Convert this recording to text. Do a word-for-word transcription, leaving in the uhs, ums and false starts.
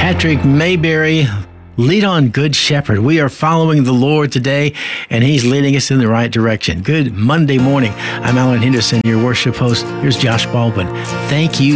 Patrick Mayberry, lead on Good Shepherd. We are following the Lord today, and he's leading us in the right direction. Good Monday morning. I'm Alan Henderson, your worship host. Here's Josh Baldwin. Thank you